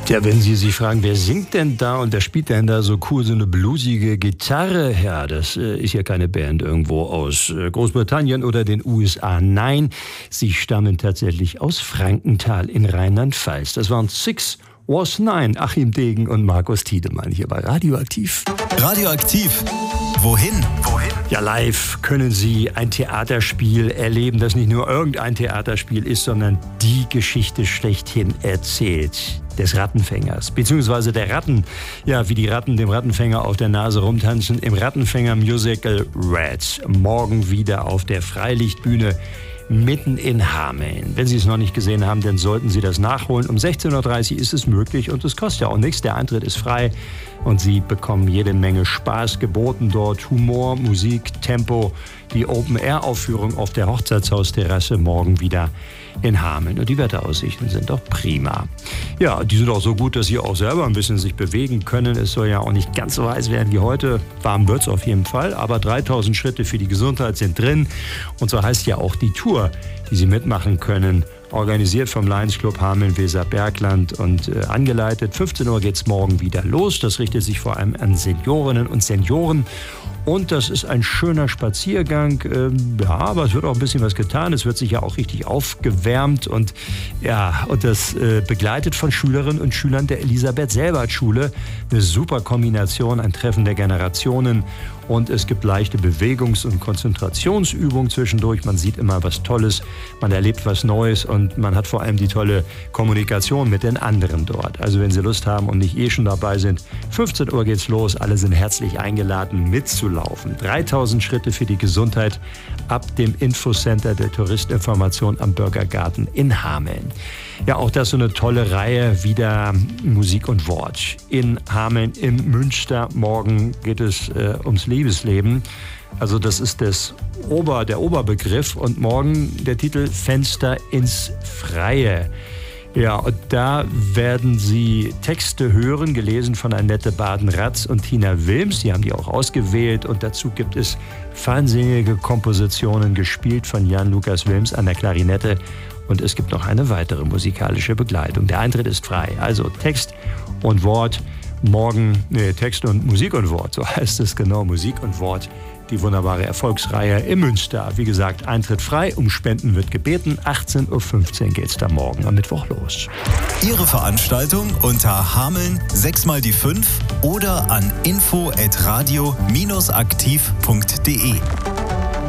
Ja, wenn Sie sich fragen, wer singt denn da und wer spielt denn da so cool so eine bluesige Gitarre? Ja, das ist ja keine Band irgendwo aus Großbritannien oder den USA. Nein, sie stammen tatsächlich aus Frankenthal in Rheinland-Pfalz. Das waren Six Was Nine, Achim Degen und Markus Tiedemann hier bei Radioaktiv. Radioaktiv. Wohin? Ja, live können Sie ein Theaterspiel erleben, das nicht nur irgendein Theaterspiel ist, sondern die Geschichte schlechthin erzählt. Des Rattenfängers, beziehungsweise der Ratten, ja, wie die Ratten dem Rattenfänger auf der Nase rumtanzen, im Rattenfänger-Musical Rats. Morgen wieder auf der Freilichtbühne mitten in Hameln. Wenn Sie es noch nicht gesehen haben, dann sollten Sie das nachholen. Um 16.30 Uhr ist es möglich und es kostet ja auch nichts. Der Eintritt ist frei und Sie bekommen jede Menge Spaß geboten dort. Humor, Musik, Tempo. Die Open-Air-Aufführung auf der Hochzeitshausterrasse morgen wieder in Hameln. Und die Wetteraussichten sind doch prima. Ja, die sind auch so gut, dass Sie auch selber ein bisschen sich bewegen können. Es soll ja auch nicht ganz so heiß werden wie heute. Warm wird's auf jeden Fall. Aber 3000 Schritte für die Gesundheit sind drin. Und so heißt ja auch die Tour, die Sie mitmachen können. Organisiert vom Lions Club Hameln-Weser-Bergland und angeleitet. 15 Uhr geht's morgen wieder los. Das richtet sich vor allem an Seniorinnen und Senioren. Und das ist ein schöner Spaziergang. Ja, aber es wird auch ein bisschen was getan. Es wird sich ja auch richtig aufgewärmt. Und ja, und das begleitet von Schülerinnen und Schülern der Elisabeth-Selbert-Schule. Eine super Kombination, ein Treffen der Generationen. Und es gibt leichte Bewegungs- und Konzentrationsübungen zwischendurch. Man sieht immer was Tolles, man erlebt was Neues und man hat vor allem die tolle Kommunikation mit den anderen dort. Also wenn Sie Lust haben und nicht schon dabei sind, 15 Uhr geht's los. Alle sind herzlich eingeladen, mitzulaufen. 3000 Schritte für die Gesundheit ab dem Infocenter der Touristeninformation am Bürgergarten in Hameln. Ja, auch das so eine tolle Reihe, wieder Musik und Wort. In Hameln, in Münster. Morgen geht es ums Liebesleben. Also das ist der Oberbegriff. Und morgen der Titel Fenster ins Freie. Ja, und da werden Sie Texte hören, gelesen von Annette Baden-Ratz und Tina Wilms. Die haben die auch ausgewählt. Und dazu gibt es feinsinnige Kompositionen, gespielt von Jan-Lukas Wilms an der Klarinette. Und es gibt noch eine weitere musikalische Begleitung. Der Eintritt ist frei. Also Text und Wort. Morgen, Text und Musik und Wort. So heißt es genau, Musik und Wort. Die wunderbare Erfolgsreihe in Münster. Wie gesagt, Eintritt frei, um Spenden wird gebeten. 18.15 Uhr geht's da morgen am Mittwoch los. Ihre Veranstaltung unter Hameln 6x5 oder an info@radio-aktiv.de.